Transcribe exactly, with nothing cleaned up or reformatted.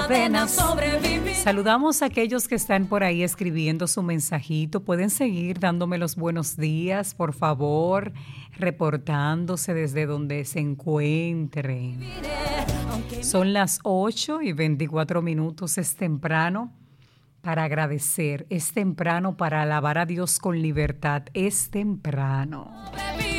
ordenas sobrevivir. Saludamos a aquellos que están por ahí escribiendo su mensajito. Pueden seguir dándome los buenos días, por favor, reportándose desde donde se encuentren. Son las ocho y veinticuatro minutos, es temprano para agradecer, es temprano para alabar a Dios con libertad, es temprano.